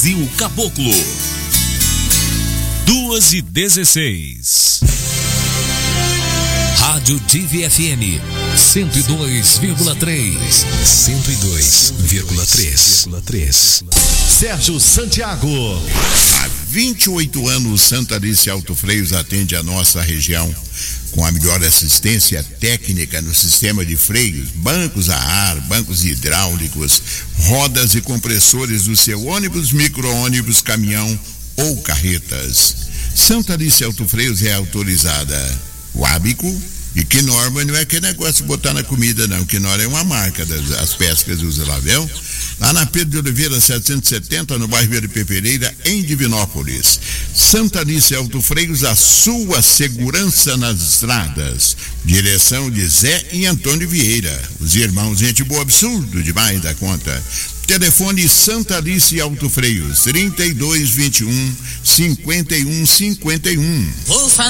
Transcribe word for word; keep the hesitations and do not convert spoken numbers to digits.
Zil Caboclo. Duas e dezesseis. Rádio Divi F M cento e dois vírgula três. cento e dois vírgula três. Sérgio Santiago. Há vinte e oito anos, Santa Alice Autofreios atende a nossa região com a melhor assistência técnica no sistema de freios, bancos a ar, bancos hidráulicos, rodas e compressores do seu ônibus, micro-ônibus, caminhão ou carretas. Santa Alice Autofreios é autorizada o Ábico. E Knorr não é aquele negócio de botar na comida, não. Knorr é uma marca das as peças que usa lá, viu? Lá na Pedro de Oliveira setecentos e setenta, no bairro Verde Pereira, em Divinópolis. Santa Alice Autofreios, a sua segurança nas estradas. Direção de Zé e Antônio Vieira. Os irmãos, gente boa, absurdo demais da conta. Telefone Santa Alice Autofreios, trinta e dois, vinte e um, cinquenta e um, cinquenta e um.